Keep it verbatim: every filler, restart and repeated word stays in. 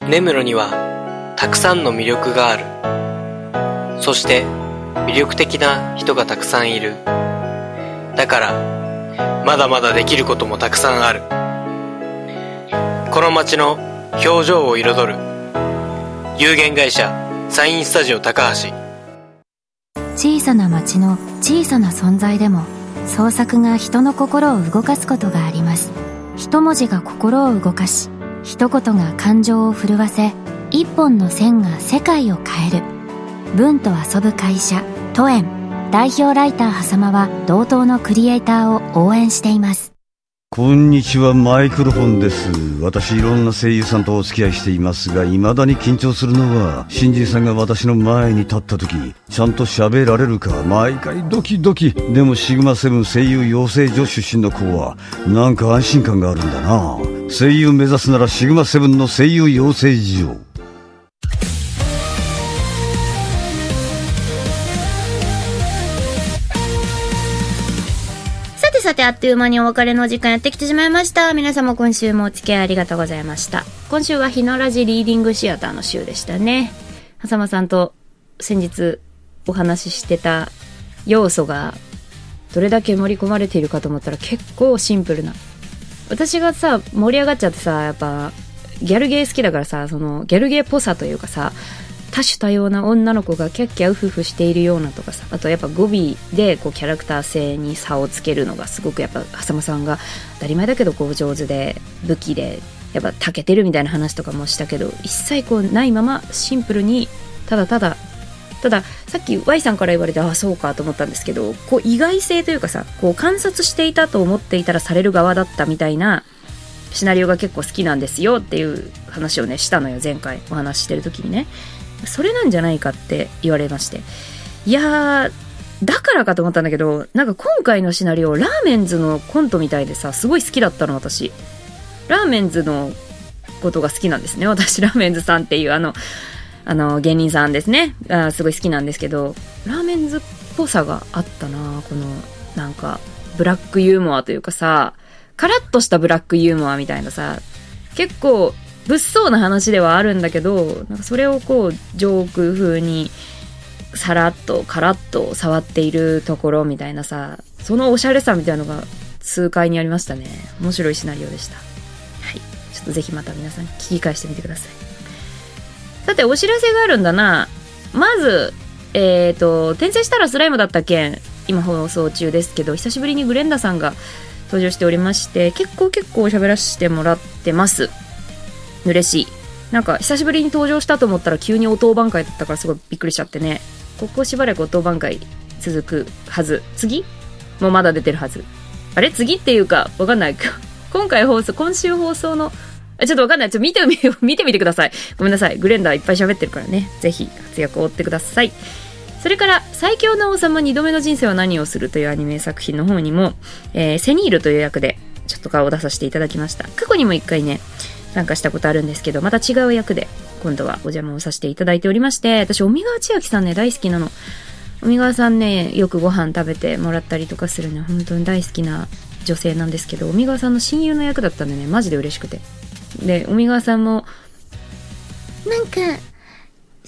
根室にはたくさんの魅力がある。そして魅力的な人がたくさんいる。だからまだまだできることもたくさんある。この街の表情を彩る有限会社サインスタジオ高橋。 小さな町の小さな存在でも創作が人の心を動かすことがあります。一文字が心を動かし、一言が感情を震わせ、一本の線が世界を変える。文と遊ぶ会社トエン代表ライター狭間は同等のクリエイターを応援しています。 こんにちは、マイクロフォンです。私いろんな声優さんとお付き合いしていますが、未だに緊張するのは新人さんが私の前に立った時ちゃんと喋られるか毎回ドキドキ。でもシグマセブン声優養成所出身の子はなんか安心感があるんだな。声優目指すならシグマセブンの声優養成所。 さてあっという間にお別れの時間やってきてしまいました。皆様今週もお付き合いありがとうございました。今週はひのラジリーディングシアターの週でしたね。狭間さんと先日お話ししてた要素がどれだけ盛り込まれているかと思ったら結構シンプルな。私がさ盛り上がっちゃってさ、やっぱギャルゲー好きだからさ、そのギャルゲーっぽさというかさ、多種多様な女の子がキャッキャウフフしているようなとかさ、あとやっぱ語尾でこうキャラクター性に差をつけるのがすごくやっぱ狭間さんが当たり前だけどこう上手で武器でやっぱ長けてるみたいな話とかもしたけど、一切こうないままシンプルにただただたださっき Y さんから言われてああそうかと思ったんですけど、こう意外性というかさ、こう観察していたと思っていたらされる側だったみたいなシナリオが結構好きなんですよっていう話をねしたのよ、前回お話ししてる時にね。それなんじゃないかって言われまして、いやーだからかと思ったんだけど、なんか今回のシナリオラーメンズのコントみたいでさ、すごい好きだったの。私ラーメンズのことが好きなんですね。私ラーメンズさんっていうあのあの芸人さんですね、あすごい好きなんですけど、ラーメンズっぽさがあったな。このなんかブラックユーモアというかさ、カラッとしたブラックユーモアみたいなさ、結構物騒な話ではあるんだけど、なんかそれをこうジョーク風にさらっとカラッと触っているところみたいなさ、そのおしゃれさみたいなのが痛快にありましたね。面白いシナリオでした。はい、ちょっとぜひまた皆さん聞き返してみてください。さてお知らせがあるんだな。まずえっと転生したらスライムだった件今放送中ですけど、久しぶりにグレンダさんが登場しておりまして、結構結構喋らせてもらってます。嬉しい。なんか久しぶりに登場したと思ったら急にお当番会だったからすごいびっくりしちゃってね。ここしばらくお当番会続くはず。次もうまだ出てるはず。あれ次っていうかわかんない。今回放送今週放送のちょっとわかんない。ちょっと見てみ見てみてください。ごめんなさい。グレンダーいっぱい喋ってるからね。ぜひ活躍を追ってください。それから最強の王様にどめの人生は何をするというアニメ作品の方にも、えー、セニールという役でちょっと顔を出させていただきました。過去にも一回ね参加したことあるんですけど、また違う役で今度はお邪魔をさせていただいておりまして、私尾身川千秋さんね大好きなの。尾身川さんねよくご飯食べてもらったりとかするね、本当に大好きな女性なんですけど、尾身川さんの親友の役だったんでねマジで嬉しくて、で尾身川さんもなんか